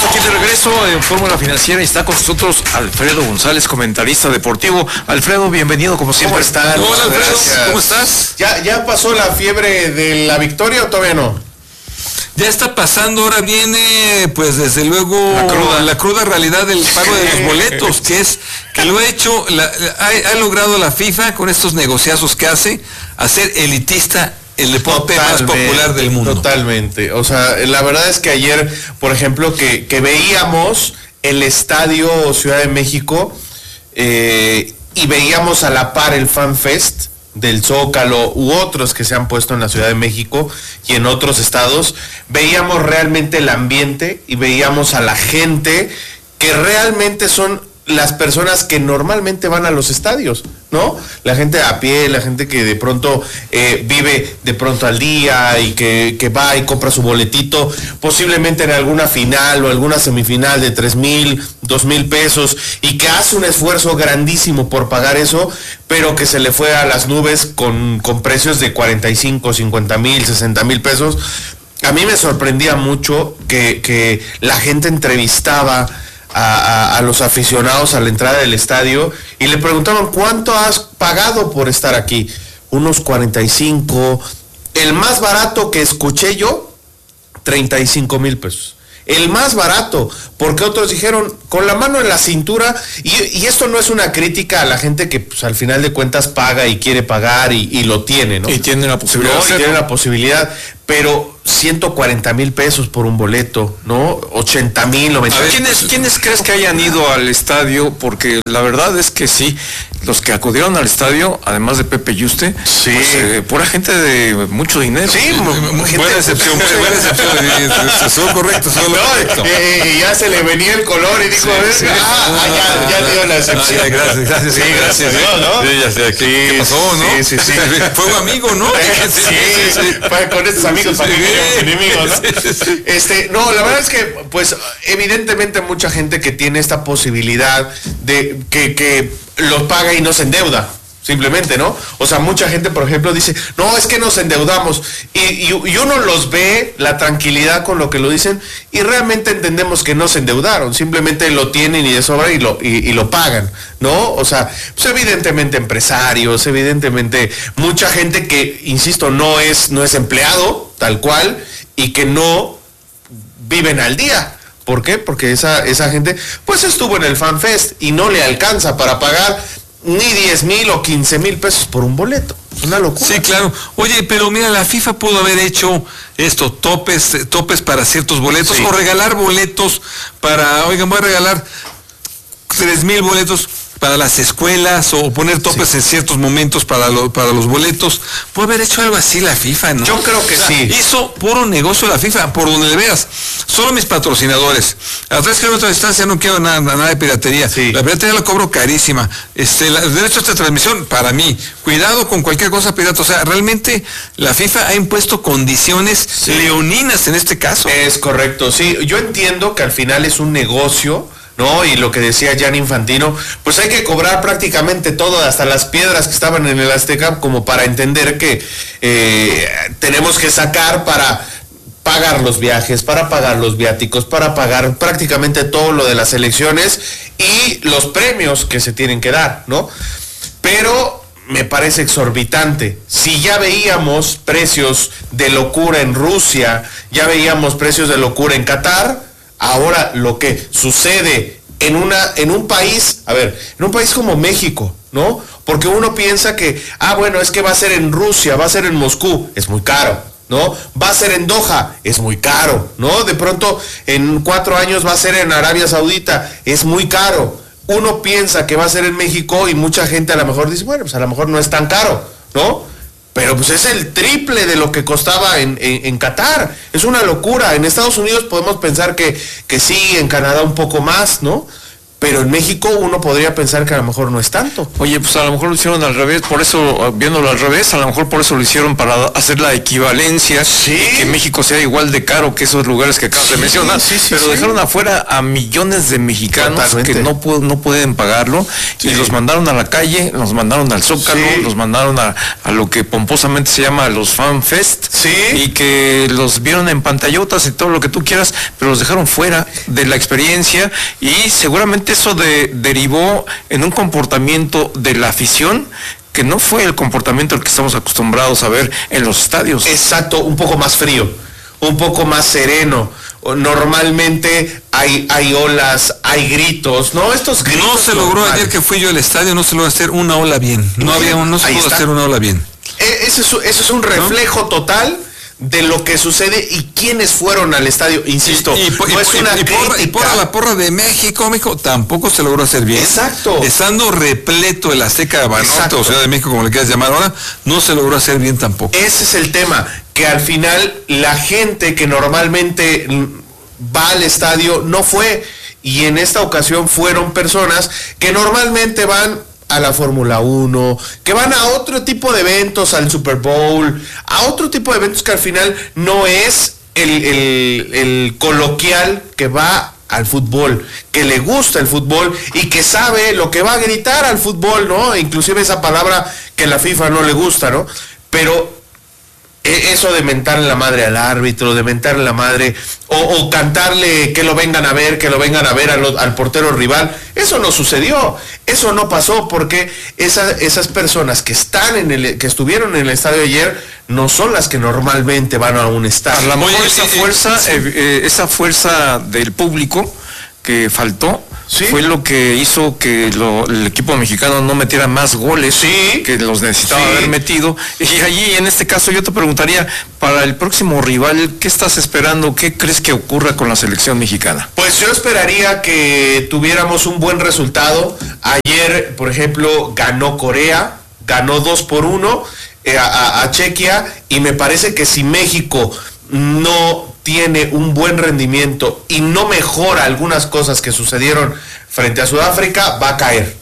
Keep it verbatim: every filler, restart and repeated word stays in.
estamos aquí de regreso en Fórmula Financiera y está con nosotros Alfredo González, comentarista deportivo. Alfredo, bienvenido como siempre. ¿Cómo estás? Hola, Alfredo, gracias. ¿Cómo estás? ¿Ya, ¿Ya pasó la fiebre de la victoria o todavía no? Ya está pasando, ahora viene, pues desde luego, la cruda, la cruda realidad del pago de los boletos, que es, que lo ha hecho, la, ha, ha logrado la FIFA con estos negociazos que hace, hacer elitista el deporte más popular del mundo. Totalmente, o sea, la verdad es que ayer, por ejemplo, que, que veíamos el estadio Ciudad de México eh, y veíamos a la par el Fan Fest del Zócalo u otros que se han puesto en la Ciudad de México y en otros estados, veíamos realmente el ambiente y veíamos a la gente que realmente son las personas que normalmente van a los estadios, ¿no? La gente a pie, la gente que de pronto eh, vive de pronto al día y que, que va y compra su boletito, posiblemente en alguna final o alguna semifinal de tres mil, dos mil pesos, y que hace un esfuerzo grandísimo por pagar eso, pero que se le fue a las nubes con, con precios de cuarenta y cinco, cincuenta mil, sesenta mil pesos. A mí me sorprendía mucho que, que la gente entrevistaba A, a, a los aficionados a la entrada del estadio y le preguntaban ¿cuánto has pagado por estar aquí? Unos cuarenta y cinco, el más barato que escuché yo, treinta y cinco mil pesos. El más barato, porque otros dijeron con la mano en la cintura, y, y esto no es una crítica a la gente que pues, al final de cuentas paga y quiere pagar y, y lo tiene, ¿no? Y tiene la posibilidad. No, y tiene la posibilidad, pero ciento cuarenta mil pesos por un boleto, ¿no? ochenta mil, noventa mil. ¿Quiénes, ¿Quiénes crees que hayan ido al estadio? Porque la verdad es que sí, los que acudieron al estadio, además de Pepe Yuste, sí. pues, eh, pura gente de mucho dinero. Sí, buena gente, excepción, buena excepción. Son correctos, son no, correcto. eh, ya se le venía el color y dijo, sí, sí, ah, ah, ya, ya dio la excepción. Ah, ya, gracias, gracias, sí, gracias, gracias, ¿no? Sí, ya sé, ¿qué, sí, ¿qué pasó, no? Sí, sí, sí. Fue un amigo, ¿no? Sí, sí, sí. Para, con estos amigos, para que enemigos, ¿no? Este, no, la verdad es que, pues, evidentemente mucha gente que tiene esta posibilidad de que, que los paga y no se endeuda. Simplemente, ¿no? O sea, mucha gente, por ejemplo, dice, no, es que nos endeudamos. Y, y, y uno los ve, la tranquilidad con lo que lo dicen, y realmente entendemos que no se endeudaron. Simplemente lo tienen y de sobra y lo, y, y lo pagan, ¿no? O sea, pues evidentemente empresarios, evidentemente mucha gente que, insisto, no es, no es empleado, tal cual, y que no viven al día. ¿Por qué? Porque esa, esa gente, pues estuvo en el Fan Fest y no le alcanza para pagar ni diez mil o quince mil pesos por un boleto. Es una locura. Sí, claro. Oye, pero mira, la FIFA pudo haber hecho esto, topes, topes para ciertos boletos, sí. O regalar boletos para, oigan, voy a regalar tres mil boletos para las escuelas, o poner topes sí. en ciertos momentos para, lo, para los boletos. Puede haber hecho algo así la FIFA, ¿no? Yo creo que o sea, sí. Hizo puro negocio la FIFA, por donde le veas. Solo mis patrocinadores. A tres kilómetros de distancia no quiero nada, nada de piratería. Sí. La piratería la cobro carísima. Este, la, el derecho a esta transmisión, para mí. Cuidado con cualquier cosa pirata. O sea, realmente la FIFA ha impuesto condiciones sí. leoninas en este caso. Es correcto, sí. Yo entiendo que al final es un negocio, ¿no? Y lo que decía Gianni Infantino, pues hay que cobrar prácticamente todo, hasta las piedras que estaban en el Azteca, como para entender que eh, tenemos que sacar para pagar los viajes, para pagar los viáticos, para pagar prácticamente todo lo de las elecciones y los premios que se tienen que dar, ¿no? Pero me parece exorbitante. Si ya veíamos precios de locura en Rusia, ya veíamos precios de locura en Qatar, ahora lo que sucede en una en un país, a ver, en un país como México, ¿no? Porque uno piensa que, ah, bueno, es que va a ser en Rusia, va a ser en Moscú, es muy caro, ¿no? Va a ser en Doha, es muy caro, ¿no? De pronto, en cuatro años va a ser en Arabia Saudita, es muy caro. Uno piensa que va a ser en México y mucha gente a lo mejor dice, bueno, pues a lo mejor no es tan caro, ¿no? Pero pues es el triple de lo que costaba en, en, en Qatar. Es una locura. En Estados Unidos podemos pensar que, que sí, en Canadá un poco más, ¿no? pero en México uno podría pensar que a lo mejor no es tanto. Oye, pues a lo mejor lo hicieron al revés, por eso, viéndolo al revés, a lo mejor por eso lo hicieron para hacer la equivalencia, ¿Sí? y que México sea igual de caro que esos lugares que acabas Sí, de mencionar, sí, sí, pero sí. dejaron afuera a millones de mexicanos Totalmente. que no, pu- no pueden pagarlo, Sí. y los mandaron a la calle, los mandaron al Zócalo, Sí. los mandaron a, a lo que pomposamente se llama los Fan Fest, Sí. y que los vieron en pantallotas y todo lo que tú quieras, pero los dejaron fuera de la experiencia, y seguramente eso de, derivó en un comportamiento de la afición que no fue el comportamiento al que estamos acostumbrados a ver en los estadios. Exacto, un poco más frío, un poco más sereno. Normalmente hay, hay olas, hay gritos, ¿no? Estos gritos. No se logró normales. ayer que fui yo al estadio, no se logró hacer una ola bien. No Muy había bien, un- no se ahí pudo está. hacer una ola bien. E- Ese es, eso es un reflejo total de lo que sucede y quiénes fueron al estadio. Insisto, Y, po- y no es po- y- una y porra, y crítica. porra, la porra de México, México tampoco se logró hacer bien. Exacto. Estando repleto el Azteca de Banorte Exacto. o Ciudad de México, como le quieras llamar ahora, no se logró hacer bien tampoco. Ese es el tema, que al final la gente que normalmente mm, va al estadio no fue, y en esta ocasión fueron personas que normalmente van a la Fórmula uno, que van a otro tipo de eventos, al Super Bowl, a otro tipo de eventos que al final no es el, el, el coloquial que va al fútbol, que le gusta el fútbol y que sabe lo que va a gritar al fútbol, ¿no? Inclusive esa palabra que a la FIFA no le gusta, ¿no? Pero eh, eso de mentarle la madre al árbitro, de mentarle la madre, o, o cantarle que lo vengan a ver, que lo vengan a ver al, al portero rival, eso no sucedió, eso no pasó, porque esa, esas personas que están en el, que estuvieron en el estadio ayer, no son las que normalmente van a un A estadio. lo mejor Oye, esa eh, fuerza, sí. eh, eh, esa fuerza del público que faltó, Sí. fue lo que hizo que lo- el equipo mexicano no metiera más goles, Sí. que los necesitaba Sí. haber metido. Y allí, en este caso, yo te preguntaría, para el próximo rival, ¿qué estás esperando? ¿Qué crees que ocurra con la selección mexicana? Pues yo esperaría que tuviéramos un buen resultado. Ayer, por ejemplo, ganó Corea, ganó dos por uno eh, a, a- a Chequia, y me parece que si México no tiene un buen rendimiento y no mejora algunas cosas que sucedieron frente a Sudáfrica, va a caer.